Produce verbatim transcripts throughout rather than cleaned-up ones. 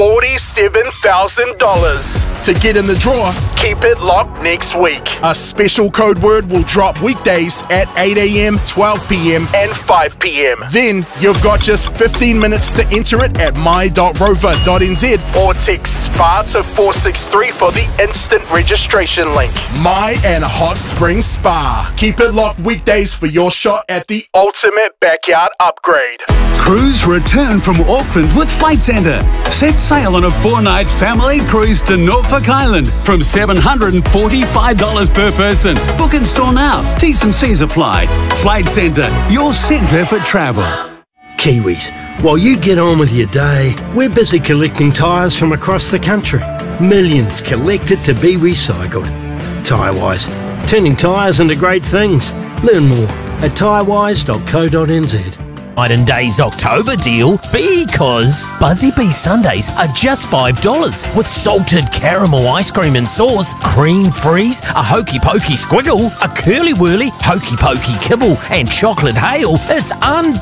forty-seven thousand dollars. To get in the draw, keep it locked next week. A special code word will drop weekdays at eight a.m, twelve p.m, and five p.m. Then you've got just fifteen minutes to enter it at my dot rover dot n z or text SPA to four six three for the instant registration link. My and Hot Springs Spa. Keep it locked weekdays for your shot at the ultimate backyard upgrade. Crews return from Auckland with Flight Centre. Set sail on a four-night family cruise to Norfolk Island from seven hundred forty-five dollars per person. Book and store now. T's and C's apply. Flight Centre, your centre for travel. Kiwis, while you get on with your day, we're busy collecting tyres from across the country. Millions collected to be recycled. Tyrewise, turning tyres into great things. Learn more at tyrewise dot co dot n z. Night Day's October deal because Buzzy Bee Sundays are just five dollars with salted caramel ice cream and sauce, cream freeze, a hokey pokey squiggle, a curly whirly hokey pokey kibble and chocolate hail. It's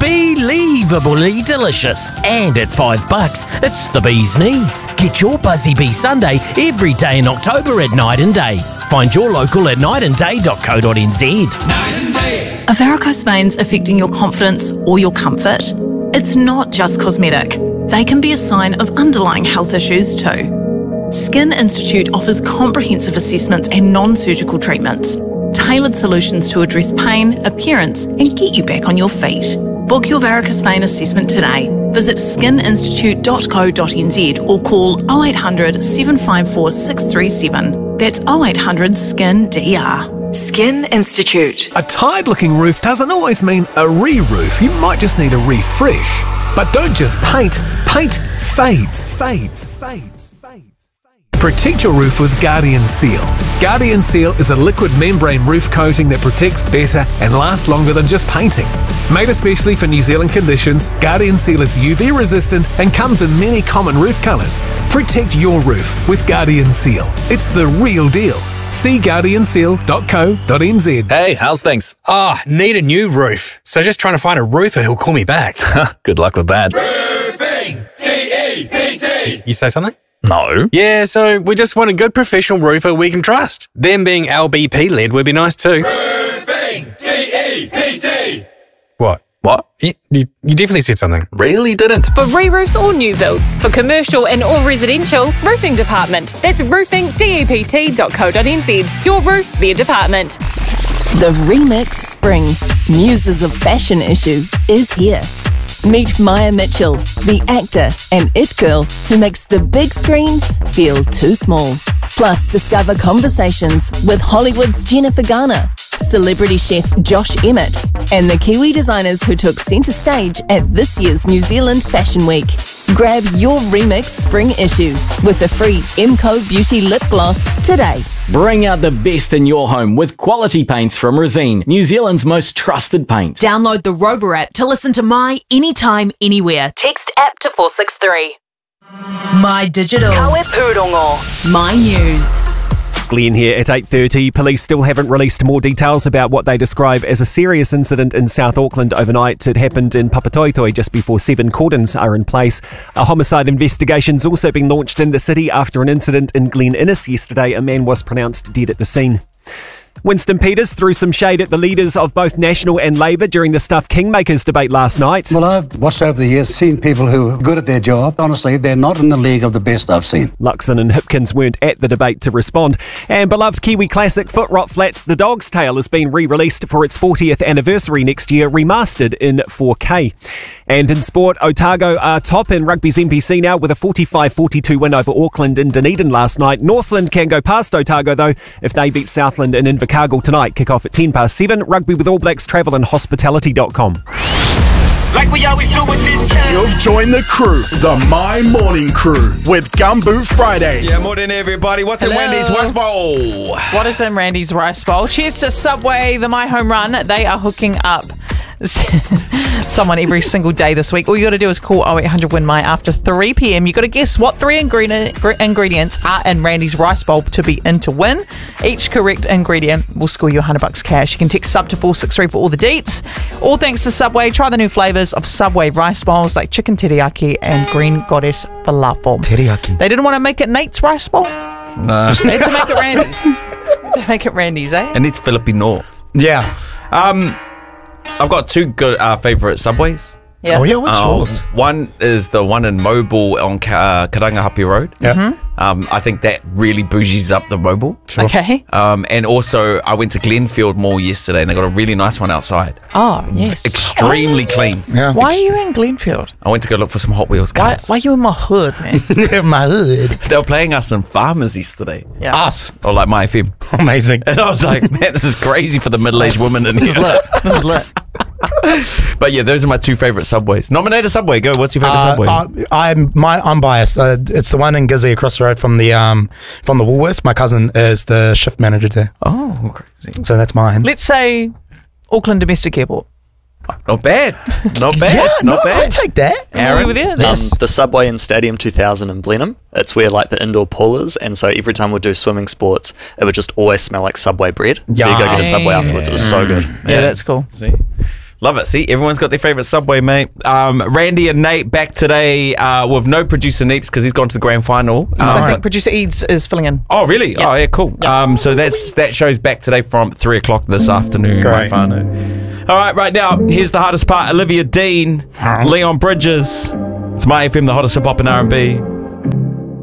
unbelievably delicious. And at five bucks, it's the bee's knees. Get your Buzzy Bee Sunday every day in October at Night and Day. Find your local at night and day dot co dot n z. Night and Day. Are varicose veins affecting your confidence or your comfort? It's not just cosmetic. They can be a sign of underlying health issues too. Skin Institute offers comprehensive assessments and non-surgical treatments, tailored solutions to address pain, appearance, and get you back on your feet. Book your varicose vein assessment today. Visit skin institute dot co dot n z or call oh eight hundred, seven five four, six three seven. That's oh eight hundred, S K I N D R. Skin Institute. A tired-looking roof doesn't always mean a re-roof. You might just need a refresh. But don't just paint. Paint fades, fades, fades, fades. Protect your roof with Guardian Seal. Guardian Seal is a liquid membrane roof coating that protects better and lasts longer than just painting. Made especially for New Zealand conditions, Guardian Seal is U V resistant and comes in many common roof colours. Protect your roof with Guardian Seal. It's the real deal. See guardian seal dot co dot n z. Hey, how's things? Ah, oh, need a new roof. So just trying to find a roofer who'll call me back. Good luck with that. Roofing. T E P T. You say something? No. Yeah, so we just want a good professional roofer we can trust. Them being L B P-led would be nice too. Roofing. T E P T. What? What? You, you, you definitely said something. Really didn't. For re-roofs or new builds, for commercial and or residential, Roofing Department. That's roofing dept dot co dot n z. Your roof, their department. The Remix Spring Muses of Fashion issue is here. Meet Maya Mitchell, the actor and it girl who makes the big screen feel too small. Plus, discover conversations with Hollywood's Jennifer Garner, celebrity chef Josh Emmett, and the Kiwi designers who took centre stage at this year's New Zealand Fashion Week. Grab your Remix Spring issue with the free M C O Beauty Lip Gloss today. Bring out the best in your home with quality paints from Resene, New Zealand's most trusted paint. Download the Rover app to listen to My Anytime, Anywhere. Text app to four six three. My Digital. Kawe Pūrongo. My News. Glenn here at eight thirty. Police still haven't released more details about what they describe as a serious incident in South Auckland overnight. It happened in Papatoetoe just before seven. Cordons are in place. A homicide investigation's also been launched in the city after an incident in Glen Innes yesterday. A man was pronounced dead at the scene. Winston Peters threw some shade at the leaders of both National and Labour during the Stuff Kingmakers debate last night. Well, I've watched over the years, seen people who are good at their job. Honestly, they're not in the league of the best I've seen. Luxon and Hipkins weren't at the debate to respond. And beloved Kiwi classic Foot Rot Flats The Dog's Tale has been re-released for its fortieth anniversary next year, remastered in four K. And in sport, Otago are top in rugby's N P C now with a forty-five forty-two win over Auckland in Dunedin last night. Northland can go past Otago though if they beat Southland in Invercargill tonight. Kick off at ten past seven. Rugby with All Blacks travel and hospitality dot com. Like we always do with this time. You've joined the crew, the My Morning Crew, with Gumboot Friday. Yeah, morning everybody. What's Hello. in Randy's Rice Bowl? What is in Randy's Rice Bowl? Cheers to Subway, the My Home Run. They are hooking up someone every single day this week. All you got to do is call oh eight hundred win my after three p.m. You got to guess what three ingredient, ingredients are in Randy's rice bowl to be in to win. Each correct ingredient will score you one hundred bucks cash. You can text sub to four six three for all the deets. All thanks to Subway. Try the new flavours of Subway rice bowls like chicken teriyaki and green goddess falafel. Teriyaki. They didn't want to make it Nate's rice bowl. Nah. They had to make it Randy. To make it Randy's, eh? And it's Filipino. Yeah. Um, I've got two good uh, favourite Subways. Yeah. Oh, yeah, what's Um, yours? One is the one in Mobile on Ka- uh, Karangahape Road. Yeah. Mm-hmm. Um, I think that really bougies up the Mobile. Okay. Um, and also, I went to Glenfield Mall yesterday, and they got a really nice one outside. Oh, yes. Extremely clean. Yeah. Why are you in Glenfield? I went to go look for some Hot Wheels Why, cars. why are you in my hood, man? My hood. They were playing us some Farmers yesterday. Yeah. Us. Or like My F M. Amazing. And I was like, man, this is crazy for the middle-aged woman in This is here. lit. This is lit. But yeah, those are my two favourite Subways. Nominate a Subway. Go. What's your favourite Uh, Subway? uh, I'm my I'm biased. Uh, it's the one in Gizzy across the road from the um from the Woolworths. My cousin is the shift manager there, oh, crazy. so that's mine. Let's say Auckland Domestic Airport. Not bad. Not bad. Yeah, Not no, bad. I take that. Aaron? Over there? Um, Yes. the Subway in Stadium two thousand in Blenheim. It's where like the indoor pool is, and so every time we'd do swimming sports, it would just always smell like Subway bread. So you go get a Subway afterwards. It was so good. Yeah, that's cool. See? Love it. See, everyone's got their favourite Subway, mate. Um, Randy and Nate back today uh, with no producer Neeps because he's gone to the grand final. So I Um, think producer Eads is filling in. Oh, really? Yep. Oh, yeah, cool. Yep. Um, so that's that show's back today from three o'clock this afternoon. Great. My whānau. All right, right now, here's the hardest part. Olivia Dean, Leon Bridges. It's My F M, the hottest hip hop and R and B.